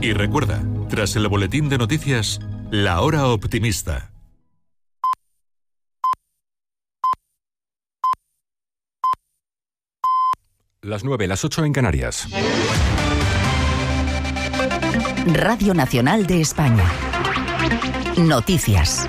Y recuerda, tras el boletín de noticias, La Hora Optimista. Las 9, las 8 en Canarias. Radio Nacional de España. Noticias.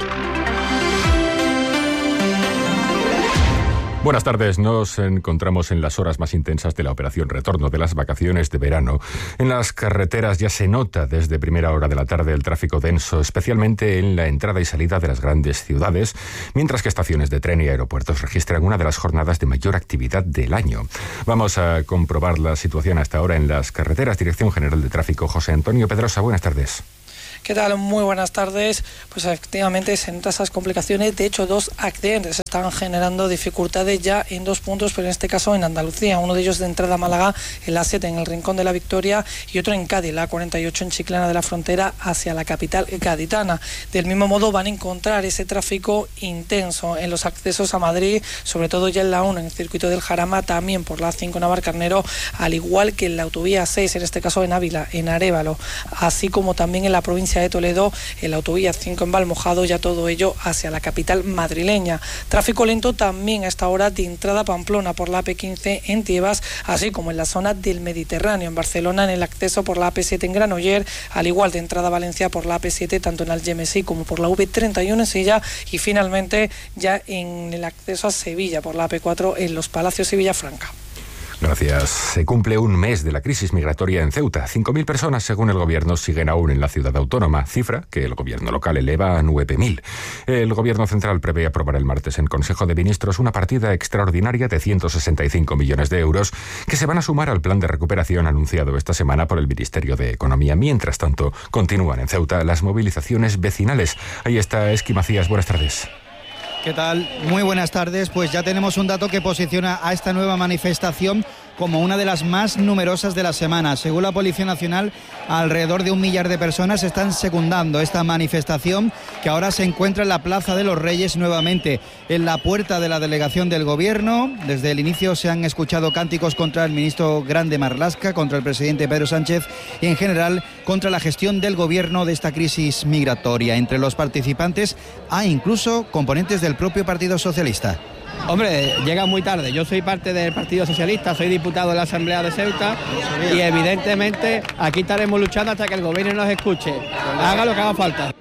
Buenas tardes, nos encontramos en las horas más intensas de la operación retorno de las vacaciones de verano. En las carreteras ya se nota desde primera hora de la tarde el tráfico denso, especialmente en la entrada y salida de las grandes ciudades, mientras que estaciones de tren y aeropuertos registran una de las jornadas de mayor actividad del año. Vamos a comprobar la situación hasta ahora en las carreteras. Dirección General de Tráfico, José Antonio Pedrosa, buenas tardes. ¿Qué tal? Muy buenas tardes. Pues efectivamente se notan esas complicaciones. De hecho, 2 accidentes están generando dificultades ya en 2 puntos, pero en este caso en Andalucía. Uno de ellos de entrada a Málaga, en la A7 en el Rincón de la Victoria, y otro en Cádiz, la A48 en Chiclana de la Frontera hacia la capital gaditana. Del mismo modo van a encontrar ese tráfico intenso en los accesos a Madrid, sobre todo ya en la 1 en el circuito del Jarama, también por la A5 Navarcarnero, al igual que en la autovía 6, en este caso en Ávila, en Arévalo, así como también en la provincia de Toledo, en la autovía 5 en Valmojado, ya todo ello hacia la capital madrileña. Tráfico lento también a esta hora de entrada a Pamplona por la AP15 en Tiebas, así como en la zona del Mediterráneo, en Barcelona, en el acceso por la AP7 en Granollers, al igual de entrada a Valencia por la AP7, tanto en Algemesí como por la V31 en Silla, y finalmente ya en el acceso a Sevilla por la AP4 en Los Palacios y Villafranca. Gracias. Se cumple un mes de la crisis migratoria en Ceuta. 5.000 personas, según el gobierno, siguen aún en la ciudad autónoma, cifra que el gobierno local eleva a 9.000. El gobierno central prevé aprobar el martes en Consejo de Ministros una partida extraordinaria de 165 millones de euros que se van a sumar al plan de recuperación anunciado esta semana por el Ministerio de Economía. Mientras tanto, continúan en Ceuta las movilizaciones vecinales. Ahí está Esqui Macías. Buenas tardes. ¿Qué tal? Muy buenas tardes. Pues ya tenemos un dato que posiciona a esta nueva manifestación como una de las más numerosas de la semana. Según la Policía Nacional, alrededor de 1 millar de personas están secundando esta manifestación, que ahora se encuentra en la Plaza de los Reyes nuevamente, en la puerta de la delegación del Gobierno. Desde el inicio se han escuchado cánticos contra el ministro Grande Marlaska, contra el presidente Pedro Sánchez y en general contra la gestión del Gobierno de esta crisis migratoria. Entre los participantes hay incluso componentes del propio Partido Socialista. Hombre, llega muy tarde. Yo soy parte del Partido Socialista, soy diputado de la Asamblea de Ceuta y evidentemente aquí estaremos luchando hasta que el gobierno nos escuche, haga lo que haga falta.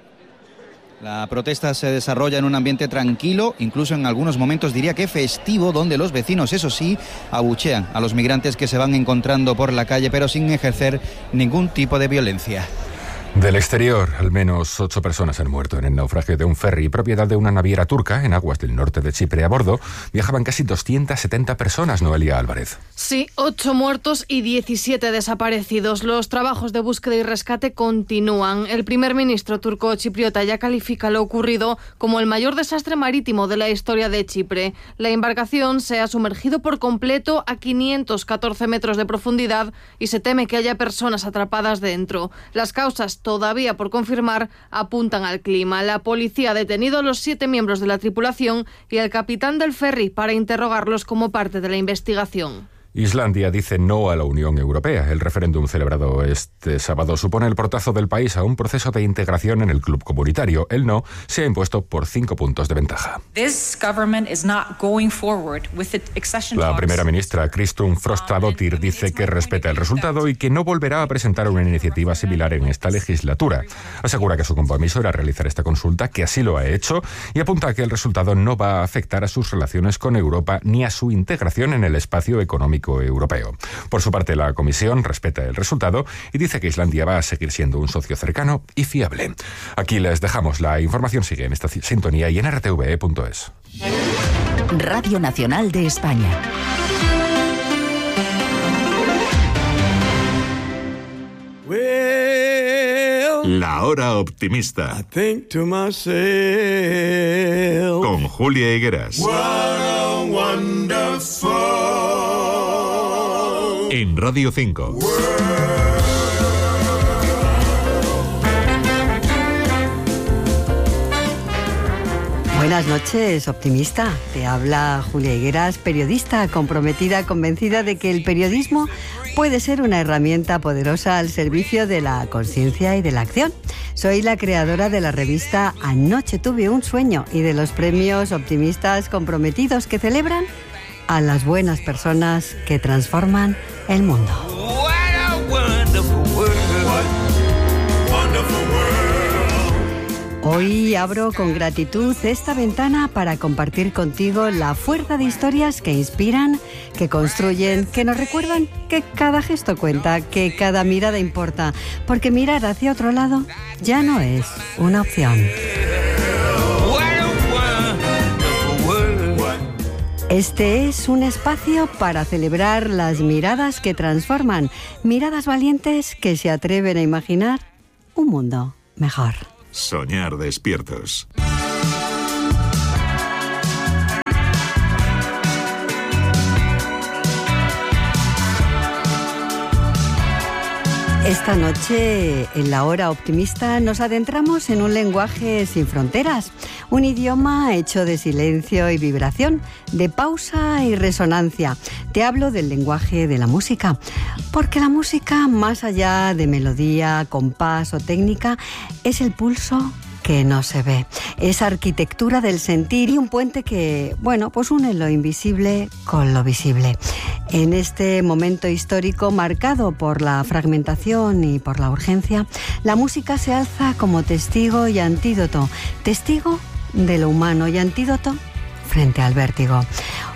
La protesta se desarrolla en un ambiente tranquilo, incluso en algunos momentos diría que festivo, donde los vecinos, eso sí, abuchean a los migrantes que se van encontrando por la calle, pero sin ejercer ningún tipo de violencia. Del exterior, al menos 8 personas han muerto en el naufragio de un ferry propiedad de una naviera turca en aguas del norte de Chipre. A bordo viajaban casi 270 personas, Noelia Álvarez. Sí, 8 muertos y 17 desaparecidos. Los trabajos de búsqueda y rescate continúan. El primer ministro turco chipriota ya califica lo ocurrido como el mayor desastre marítimo de la historia de Chipre. La embarcación se ha sumergido por completo a 514 metros de profundidad y se teme que haya personas atrapadas dentro. Las causas todavía por confirmar apuntan al clima. La policía ha detenido a los 7 miembros de la tripulación y al capitán del ferry para interrogarlos como parte de la investigación. Islandia dice no a la Unión Europea. El referéndum celebrado este sábado supone el portazo del país a un proceso de integración en el club comunitario. El no se ha impuesto por 5 puntos de ventaja. La primera ministra, Kristrún Frostadóttir, dice que respeta el resultado y que no volverá a presentar una iniciativa similar en esta legislatura. Asegura que su compromiso era realizar esta consulta, que así lo ha hecho, y apunta a que el resultado no va a afectar a sus relaciones con Europa ni a su integración en el espacio económico europeo. Por su parte, la Comisión respeta el resultado y dice que Islandia va a seguir siendo un socio cercano y fiable. Aquí les dejamos. La información sigue en esta sintonía y en rtve.es. Radio Nacional de España. La Hora Optimista. Con Julia Higueras. En Radio 5. Buenas noches, optimista. Te habla Julia Higueras, periodista comprometida, convencida de que el periodismo puede ser una herramienta poderosa al servicio de la conciencia y de la acción. Soy la creadora de la revista Anoche tuve un sueño y de los premios Optimistas Comprometidos, que celebran a las buenas personas que transforman el mundo. Hoy abro con gratitud esta ventana para compartir contigo la fuerza de historias que inspiran, que construyen, que nos recuerdan que cada gesto cuenta, que cada mirada importa, porque mirar hacia otro lado ya no es una opción. Este es un espacio para celebrar las miradas que transforman, miradas valientes que se atreven a imaginar un mundo mejor. Soñar despiertos. Esta noche, en la hora optimista, nos adentramos en un lenguaje sin fronteras, un idioma hecho de silencio y vibración, de pausa y resonancia. Te hablo del lenguaje de la música, porque la música, más allá de melodía, compás o técnica, es el pulso que no se ve. Es arquitectura del sentir y un puente que, pues une lo invisible con lo visible. En este momento histórico marcado por la fragmentación y por la urgencia, la música se alza como testigo y antídoto. Testigo de lo humano y antídoto frente al vértigo.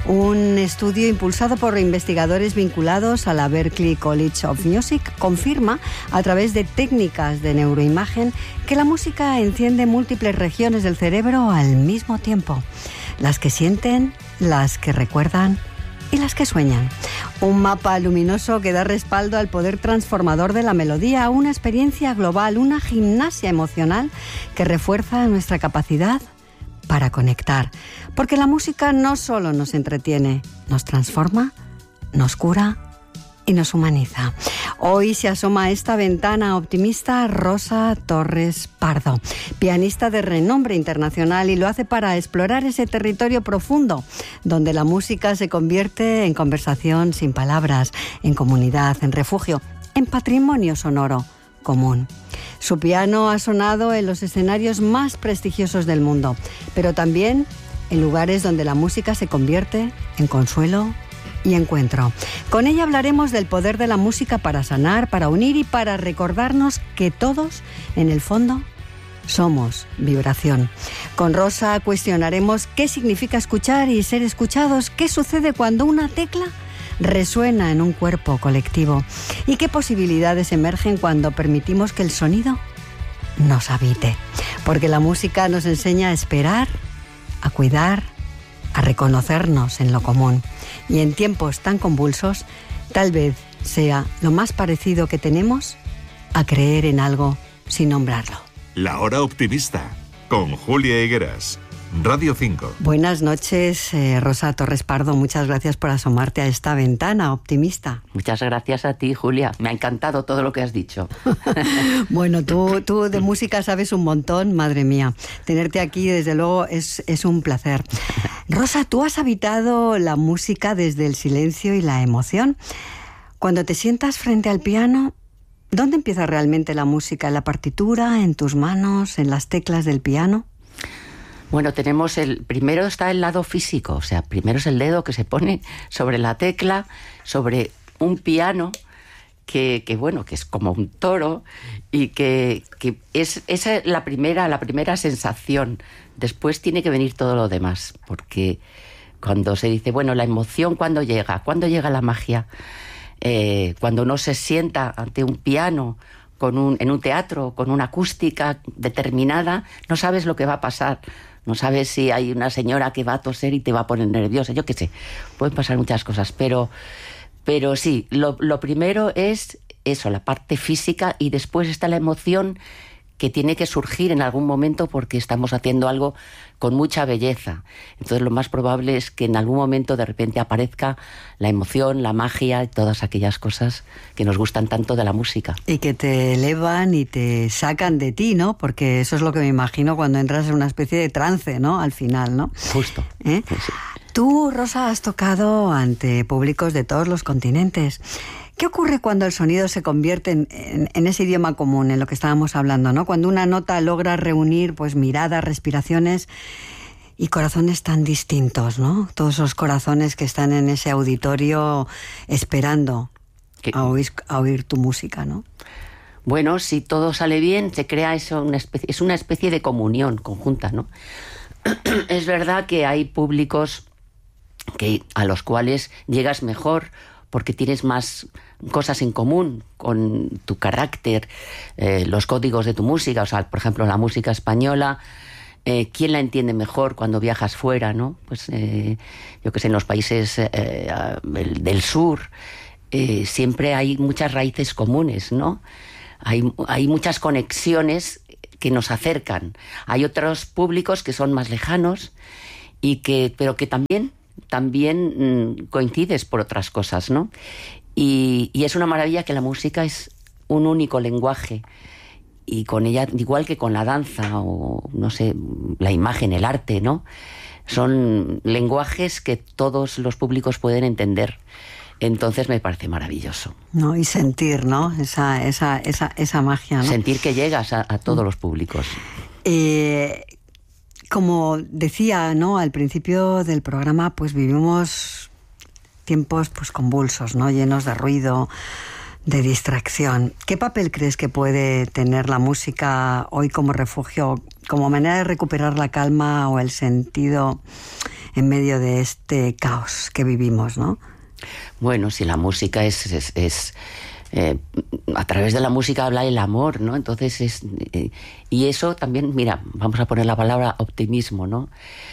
Un estudio impulsado por investigadores vinculados a la Berklee College of Music confirma, a través de técnicas de neuroimagen, que la música enciende múltiples regiones del cerebro al mismo tiempo. Las que sienten, las que recuerdan y las que sueñan. Un mapa luminoso que da respaldo al poder transformador de la melodía, una experiencia global, una gimnasia emocional que refuerza nuestra capacidad para conectar, porque la música no solo nos entretiene, nos transforma, nos cura y nos humaniza. Hoy se asoma a esta ventana optimista Rosa Torres Pardo, pianista de renombre internacional, y lo hace para explorar ese territorio profundo donde la música se convierte en conversación sin palabras, en comunidad, en refugio, en patrimonio sonoro común. Su piano ha sonado en los escenarios más prestigiosos del mundo, pero también en lugares donde la música se convierte en consuelo y encuentro. Con ella hablaremos del poder de la música para sanar, para unir y para recordarnos que todos, en el fondo, somos vibración. Con Rosa cuestionaremos qué significa escuchar y ser escuchados, qué sucede cuando una tecla resuena en un cuerpo colectivo y qué posibilidades emergen cuando permitimos que el sonido nos habite. Porque la música nos enseña a esperar, a cuidar, a reconocernos en lo común. Y en tiempos tan convulsos, tal vez sea lo más parecido que tenemos a creer en algo sin nombrarlo. La hora optimista, con Julia Higueras. Radio 5. Buenas noches, Rosa Torres Pardo. Muchas gracias por asomarte a esta ventana optimista. Muchas gracias a ti, Julia. Me ha encantado todo lo que has dicho. Bueno, tú de música sabes un montón, madre mía. Tenerte aquí, desde luego, es un placer. Rosa, tú has habitado la música desde el silencio y la emoción. Cuando te sientas frente al piano, ¿dónde empieza realmente la música? ¿En la partitura, en tus manos, en las teclas del piano? Bueno, primero está el lado físico, o sea, primero es el dedo que se pone sobre la tecla, sobre un piano que es como un toro y que esa es la primera sensación. Después tiene que venir todo lo demás, porque cuando se dice, la emoción, ¿cuándo llega la magia? Cuando uno se sienta ante un piano en un teatro con una acústica determinada, no sabes lo que va a pasar. No sabes si hay una señora que va a toser y te va a poner nerviosa. Yo qué sé, pueden pasar muchas cosas. Pero sí, lo primero es eso, la parte física, y después está la emoción que tiene que surgir en algún momento porque estamos haciendo algo con mucha belleza. Entonces lo más probable es que en algún momento de repente aparezca la emoción, la magia y todas aquellas cosas que nos gustan tanto de la música. Y que te elevan y te sacan de ti, ¿no? Porque eso es lo que me imagino cuando entras en una especie de trance, ¿no? Al final, ¿no? Justo. Pues sí. Tú, Rosa, has tocado ante públicos de todos los continentes. ¿Qué ocurre cuando el sonido se convierte en ese idioma común, en lo que estábamos hablando, ¿no? Cuando una nota logra reunir pues miradas, respiraciones y corazones tan distintos, ¿no? Todos esos corazones que están en ese auditorio esperando a oír tu música, ¿no? Bueno, si todo sale bien, se crea eso, es una especie de comunión conjunta, ¿no? Es verdad que hay públicos a los cuales llegas mejor porque tienes más cosas en común con tu carácter, los códigos de tu música. O sea, por ejemplo, la música española, ¿quién la entiende mejor cuando viajas fuera, no? Pues yo que sé, en los países del sur siempre hay muchas raíces comunes, ¿no? Hay muchas conexiones que nos acercan. Hay otros públicos que son más lejanos pero que también coincides por otras cosas, ¿no? Y es una maravilla que la música es un único lenguaje, y con ella, igual que con la danza o, no sé, la imagen, el arte, ¿no? Son lenguajes que todos los públicos pueden entender. Entonces me parece maravilloso. No, y sentir, ¿no? Esa magia, ¿no? Sentir que llegas a todos los públicos. Como decía, ¿no? Al principio del programa, pues vivimos tiempos pues convulsos, ¿no? Llenos de ruido, de distracción. ¿Qué papel crees que puede tener la música hoy como refugio, como manera de recuperar la calma o el sentido en medio de este caos que vivimos, ¿no? Bueno, si la música es a través de la música habla el amor, ¿no? Entonces y eso también, mira, vamos a poner la palabra optimismo, ¿no?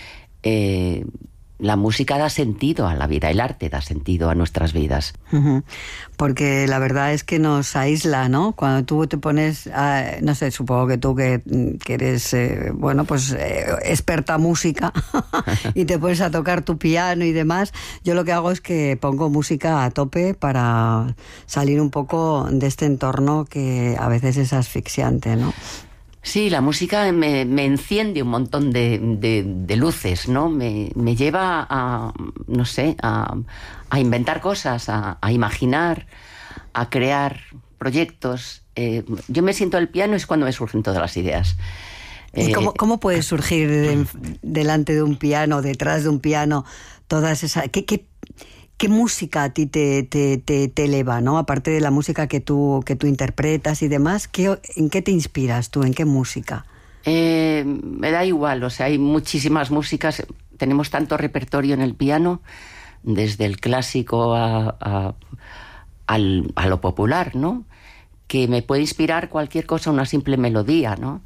La música da sentido a la vida, el arte da sentido a nuestras vidas. Porque la verdad es que nos aísla, ¿no? Cuando tú te pones, no sé, supongo que tú que eres, experta música y te pones a tocar tu piano y demás, yo lo que hago es que pongo música a tope para salir un poco de este entorno que a veces es asfixiante, ¿no? Sí, la música me enciende un montón de luces, ¿no? Me lleva a, no sé, a inventar cosas, a imaginar, a crear proyectos. Yo me siento al piano, es cuando me surgen todas las ideas. ¿Y cómo puede surgir delante de un piano, detrás de un piano, todas esas... ¿Qué música a ti te eleva, ¿no? Aparte de la música que tú interpretas y demás, ¿en qué te inspiras tú? ¿En qué música? Me da igual, o sea, hay muchísimas músicas. Tenemos tanto repertorio en el piano, desde el clásico a lo popular, ¿no? Que me puede inspirar cualquier cosa, una simple melodía, ¿no?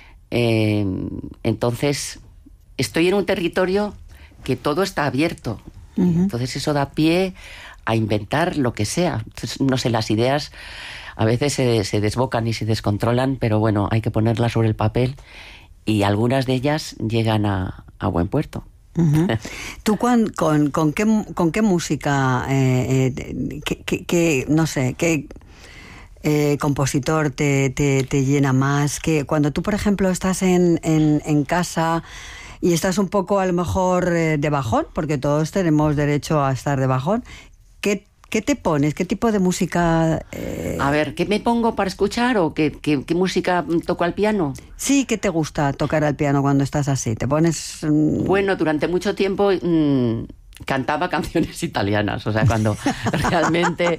Entonces, estoy en un territorio que todo está abierto. Entonces eso da pie a inventar lo que sea. Entonces, no sé, las ideas a veces se desbocan y se descontrolan, pero bueno, hay que ponerlas sobre el papel y algunas de ellas llegan a buen puerto. ¿Tú con qué música, no sé, qué compositor te llena más? Que cuando tú, por ejemplo, estás en casa y estás un poco a lo mejor de bajón, porque todos tenemos derecho a estar de bajón, ¿qué te pones? ¿Qué tipo de música? A ver, ¿qué me pongo para escuchar o qué música toco al piano? Sí, ¿qué te gusta tocar al piano cuando estás así? ¿Te pones...? Bueno, durante mucho tiempo cantaba canciones italianas, o sea, cuando realmente...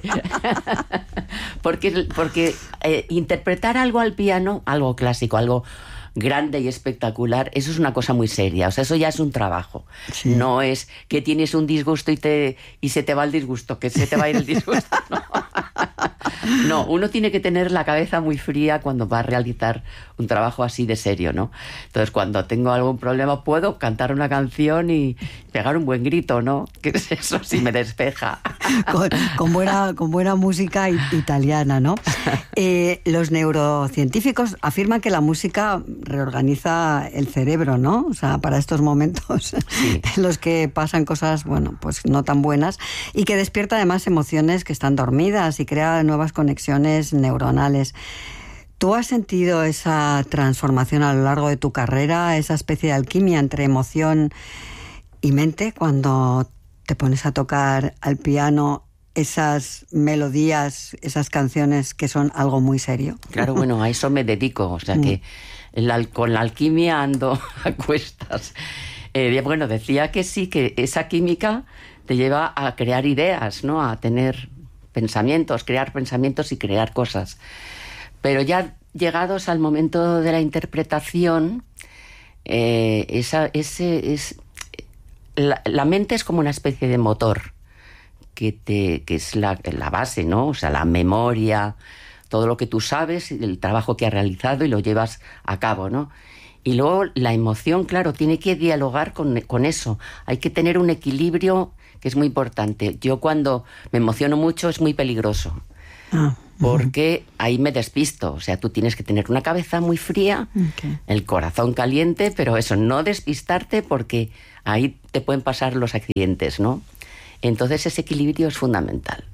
porque interpretar algo al piano, algo clásico, algo grande y espectacular, eso es una cosa muy seria, o sea, eso ya es un trabajo. Sí. No es que tienes un disgusto y se te va el disgusto, que se te va a ir el disgusto, no. No, uno tiene que tener la cabeza muy fría cuando va a realizar un trabajo así de serio, ¿no? Entonces, cuando tengo algún problema, puedo cantar una canción y pegar un buen grito, ¿no? ¿Qué es eso? Si me despeja. Con buena música italiana, ¿no? Los neurocientíficos afirman que la música reorganiza el cerebro, ¿no? O sea, para estos momentos sí, en los que pasan cosas, bueno, pues no tan buenas, y que despierta además emociones que están dormidas y crea nuevas conexiones neuronales. ¿Tú has sentido esa transformación a lo largo de tu carrera, esa especie de alquimia entre emoción y mente cuando te pones a tocar al piano esas melodías, esas canciones que son algo muy serio. Claro, bueno, a eso me dedico, o sea que con la alquimia ando a cuestas. Bueno, decía que sí, que esa química te lleva a crear ideas, ¿no? A tener pensamientos, crear pensamientos y crear cosas. Pero ya llegados al momento de la interpretación, la mente es como una especie de motor que es la base, ¿no? O sea, la memoria, todo lo que tú sabes, el trabajo que has realizado y lo llevas a cabo, ¿no? Y luego la emoción, claro, tiene que dialogar con eso. Hay que tener un equilibrio que es muy importante. Yo cuando me emociono mucho es muy peligroso. Porque ahí me despisto. O sea, tú tienes que tener una cabeza muy fría, el corazón caliente, pero eso, no despistarte porque ahí te pueden pasar los accidentes, ¿no? Entonces ese equilibrio es fundamental.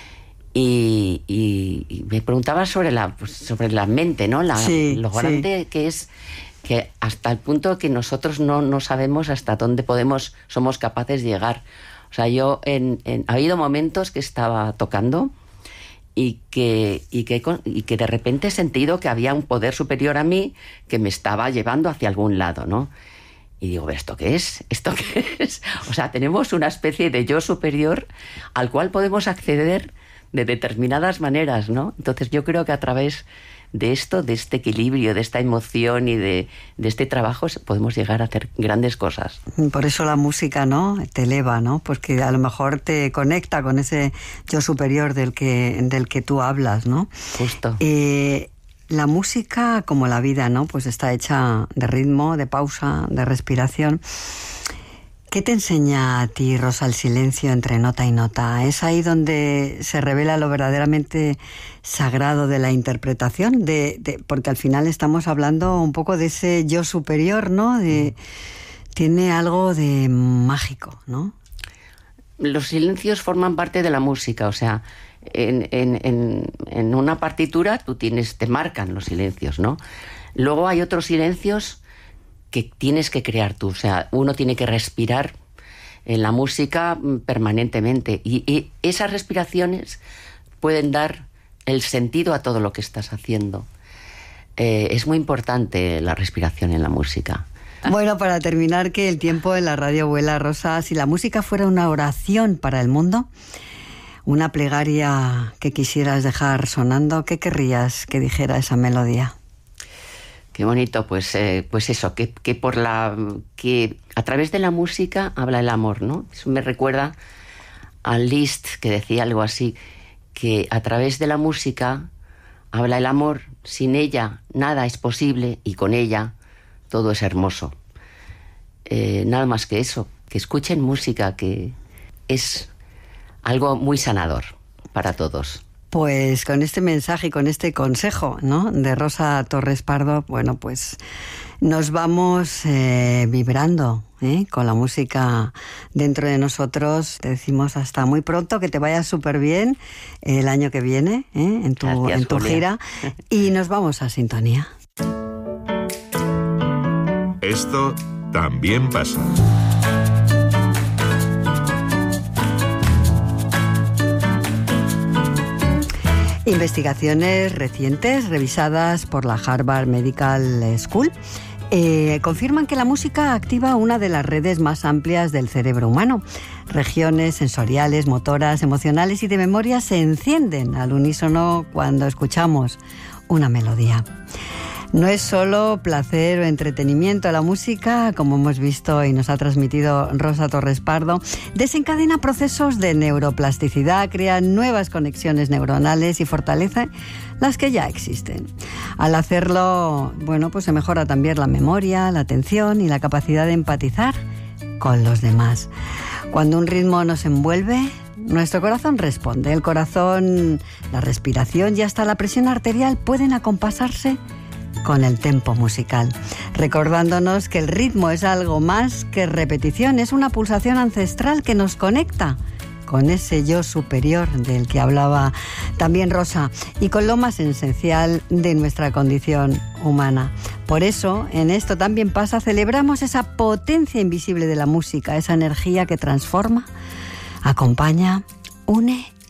Y me preguntaba sobre la mente, ¿no? Lo grande que es, que hasta el punto que nosotros no sabemos hasta dónde somos capaces de llegar. O sea, ha habido momentos que estaba tocando y que de repente he sentido que había un poder superior a mí que me estaba llevando hacia algún lado, ¿no? Y digo, ¿esto qué es? ¿Esto qué es? O sea, tenemos una especie de yo superior al cual podemos acceder de determinadas maneras, ¿no? Entonces yo creo que a través de esto, de este equilibrio, de esta emoción y de este trabajo, podemos llegar a hacer grandes cosas. Por eso la música, ¿no?, te eleva, ¿no? Porque a lo mejor te conecta con ese yo superior del que tú hablas, ¿no? Justo. La música, como la vida, ¿no?, pues está hecha de ritmo, de pausa, de respiración. ¿Qué te enseña a ti, Rosa, el silencio entre nota y nota? ¿Es ahí donde se revela lo verdaderamente sagrado de la interpretación? Porque al final estamos hablando un poco de ese yo superior, ¿no? Tiene algo de mágico, ¿no? Los silencios forman parte de la música, o sea, en una partitura te marcan los silencios, ¿no? Luego hay otros silencios que tienes que crear tú, o sea, uno tiene que respirar en la música permanentemente y esas respiraciones pueden dar el sentido a todo lo que estás haciendo. Es muy importante la respiración en la música. Bueno, para terminar, que el tiempo en la radio vuela, Rosa, si la música fuera una oración para el mundo, una plegaria que quisieras dejar sonando, ¿qué querrías que dijera esa melodía? Qué bonito, pues eso, que a través de la música habla el amor, ¿no? Eso me recuerda a Liszt, que decía algo así, que a través de la música habla el amor, sin ella nada es posible y con ella todo es hermoso. Nada más que eso, que escuchen música, que es algo muy sanador para todos. Pues con este mensaje y con este consejo, ¿no?, de Rosa Torres Pardo, bueno, pues nos vamos vibrando con la música dentro de nosotros. Te decimos hasta muy pronto, que te vaya súper bien el año que viene en tu gira. Y nos vamos a sintonía. Esto también pasa. Investigaciones recientes revisadas por la Harvard Medical School confirman que la música activa una de las redes más amplias del cerebro humano. Regiones sensoriales, motoras, emocionales y de memoria se encienden al unísono cuando escuchamos una melodía. No es solo placer o entretenimiento, la música, como hemos visto y nos ha transmitido Rosa Torres Pardo, desencadena procesos de neuroplasticidad, crea nuevas conexiones neuronales y fortalece las que ya existen. Al hacerlo, bueno, pues se mejora también la memoria, la atención y la capacidad de empatizar con los demás. Cuando un ritmo nos envuelve, nuestro corazón responde. El corazón, la respiración y hasta la presión arterial pueden acompasarse con el tempo musical, recordándonos que el ritmo es algo más que repetición, es una pulsación ancestral que nos conecta con ese yo superior del que hablaba también Rosa y con lo más esencial de nuestra condición humana. Por eso, en Esto también pasa, celebramos esa potencia invisible de la música, esa energía que transforma, acompaña, une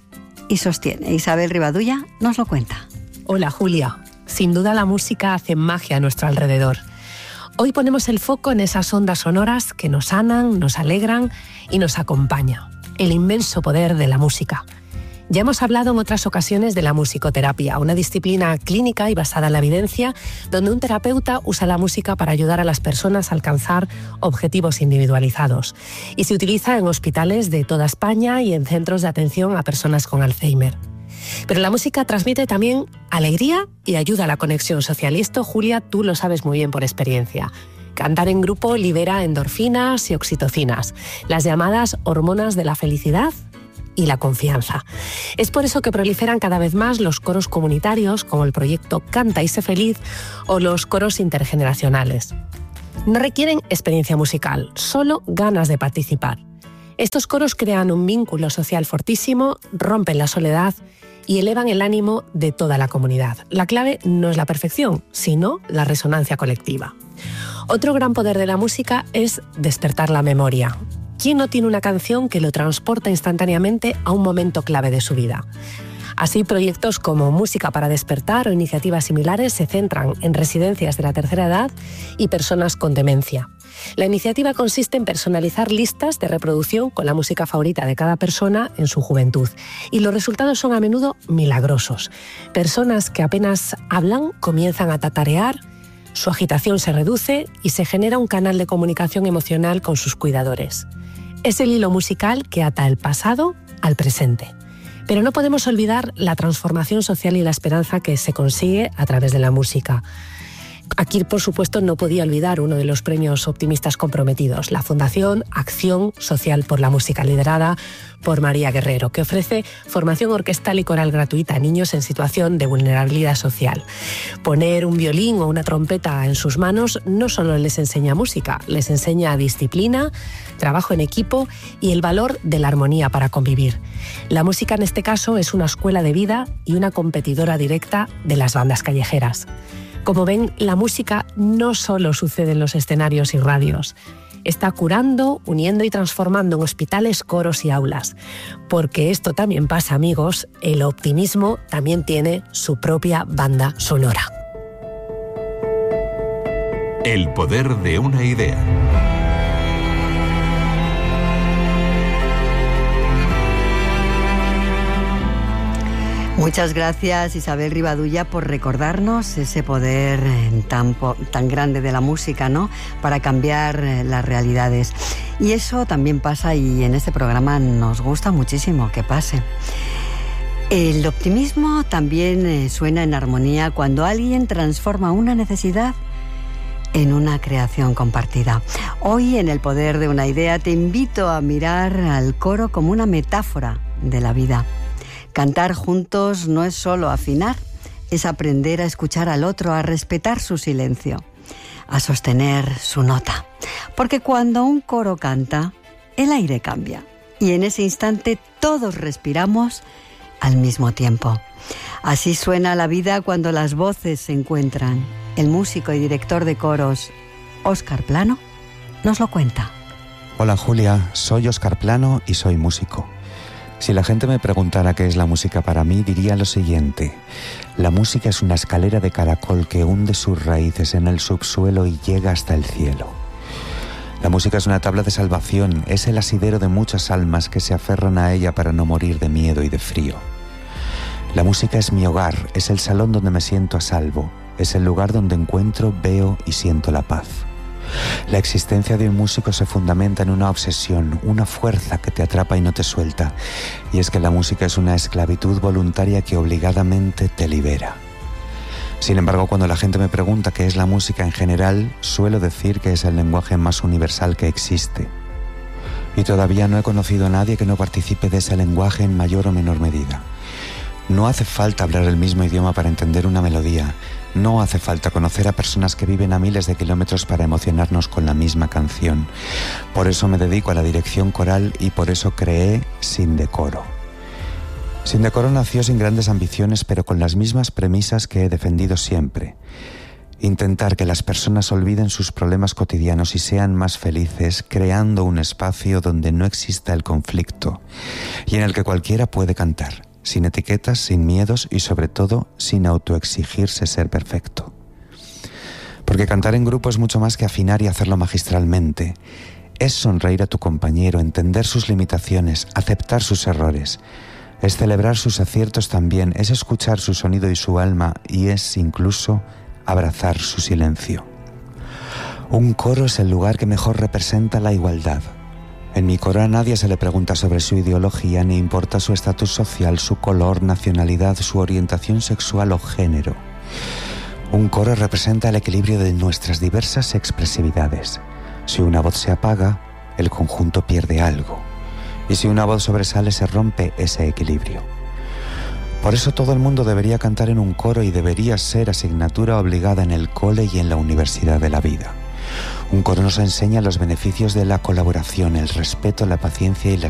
y sostiene. Isabel Rivadulla nos lo cuenta. Hola Julia, sin duda la música hace magia a nuestro alrededor. Hoy ponemos el foco en esas ondas sonoras que nos sanan, nos alegran y nos acompañan. El inmenso poder de la música. Ya hemos hablado en otras ocasiones de la musicoterapia, una disciplina clínica y basada en la evidencia, donde un terapeuta usa la música para ayudar a las personas a alcanzar objetivos individualizados. Y se utiliza en hospitales de toda España y en centros de atención a personas con Alzheimer. Pero la música transmite también alegría y ayuda a la conexión social. Y esto, Julia, tú lo sabes muy bien por experiencia. Cantar en grupo libera endorfinas y oxitocinas, las llamadas hormonas de la felicidad y la confianza. Es por eso que proliferan cada vez más los coros comunitarios, como el proyecto Canta y sé feliz, o los coros intergeneracionales. No requieren experiencia musical, solo ganas de participar. Estos coros crean un vínculo social fortísimo, rompen la soledad y elevan el ánimo de toda la comunidad. La clave no es la perfección, sino la resonancia colectiva. Otro gran poder de la música es despertar la memoria. ¿Quién no tiene una canción que lo transporta instantáneamente a un momento clave de su vida? Así, proyectos como Música para Despertar o iniciativas similares se centran en residencias de la tercera edad y personas con demencia. La iniciativa consiste en personalizar listas de reproducción con la música favorita de cada persona en su juventud. Y los resultados son a menudo milagrosos. Personas que apenas hablan comienzan a tatarear, su agitación se reduce y se genera un canal de comunicación emocional con sus cuidadores. Es el hilo musical que ata el pasado al presente. Pero no podemos olvidar la transformación social y la esperanza que se consigue a través de la música. Aquí, por supuesto, no podía olvidar uno de los premios optimistas comprometidos, la Fundación Acción Social por la Música, liderada por María Guerrero, que ofrece formación orquestal y coral gratuita a niños en situación de vulnerabilidad social. Poner un violín o una trompeta en sus manos no solo les enseña música, les enseña disciplina, trabajo en equipo y el valor de la armonía para convivir. La música en este caso es una escuela de vida y una competidora directa de las bandas callejeras. Como ven, la música no solo sucede en los escenarios y radios. Está curando, uniendo y transformando en hospitales, coros y aulas. Porque esto también pasa, amigos, el optimismo también tiene su propia banda sonora. El poder de una idea. Muchas gracias, Isabel Rivadulla, por recordarnos ese poder tan grande de la música, ¿no?, para cambiar las realidades. Y eso también pasa, y en este programa nos gusta muchísimo que pase. El optimismo también suena en armonía cuando alguien transforma una necesidad en una creación compartida. Hoy, en El poder de una idea, te invito a mirar al coro como una metáfora de la vida. Cantar juntos no es solo afinar, es aprender a escuchar al otro, a respetar su silencio, a sostener su nota. Porque cuando un coro canta, el aire cambia. Y en ese instante todos respiramos al mismo tiempo. Así suena la vida cuando las voces se encuentran. El músico y director de coros, Óscar Plano, nos lo cuenta. Hola Julia, soy Óscar Plano y soy músico. Si la gente me preguntara qué es la música para mí, diría lo siguiente. La música es una escalera de caracol que hunde sus raíces en el subsuelo y llega hasta el cielo. La música es una tabla de salvación, es el asidero de muchas almas que se aferran a ella para no morir de miedo y de frío. La música es mi hogar, es el salón donde me siento a salvo, es el lugar donde encuentro, veo y siento la paz. La existencia de un músico se fundamenta en una obsesión, una fuerza que te atrapa y no te suelta. Y es que la música es una esclavitud voluntaria que obligadamente te libera. Sin embargo, cuando la gente me pregunta qué es la música en general, suelo decir que es el lenguaje más universal que existe. Y todavía no he conocido a nadie que no participe de ese lenguaje en mayor o menor medida. No hace falta hablar el mismo idioma para entender una melodía. No hace falta conocer a personas que viven a miles de kilómetros para emocionarnos con la misma canción. Por eso me dedico a la dirección coral y por eso creé Sin Decoro. Sin Decoro nació sin grandes ambiciones, pero con las mismas premisas que he defendido siempre. Intentar que las personas olviden sus problemas cotidianos y sean más felices, creando un espacio donde no exista el conflicto y en el que cualquiera puede cantar. sin etiquetas, sin miedos y sobre todo sin autoexigirse ser perfecto. Porque cantar en grupo es mucho más que afinar y hacerlo magistralmente. Es sonreír a tu compañero, entender sus limitaciones, aceptar sus errores. Es celebrar sus aciertos también, es escuchar su sonido y su alma y es incluso abrazar su silencio. Un coro es el lugar que mejor representa la igualdad. En mi coro a nadie se le pregunta sobre su ideología, ni importa su estatus social, su color, nacionalidad, su orientación sexual o género. Un coro representa el equilibrio de nuestras diversas expresividades. Si una voz se apaga, el conjunto pierde algo. Y si una voz sobresale, se rompe ese equilibrio. Por eso todo el mundo debería cantar en un coro y debería ser asignatura obligada en el cole y en la universidad de la vida. Un coro nos enseña los beneficios de la colaboración, el respeto, la paciencia y la